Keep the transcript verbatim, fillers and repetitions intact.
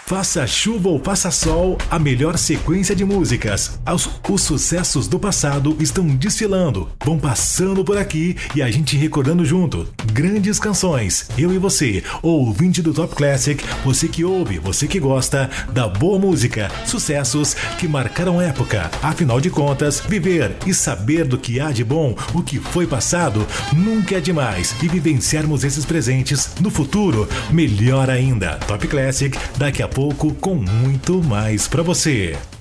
Faça chuva ou faça sol, a melhor sequência de músicas. Os, os sucessos do passado estão desfilando, vão passando por aqui e a gente recordando junto. Grandes canções, eu e você, ouvinte do Top Classic, você que ouve, você que gosta da boa música, sucessos que marcaram época. Afinal de contas, viver e saber do que há de bom, o que foi passado, nunca é demais. E vivenciarmos esses presentes no futuro, melhor ainda. Top Classic, daqui a pouco com muito mais pra você.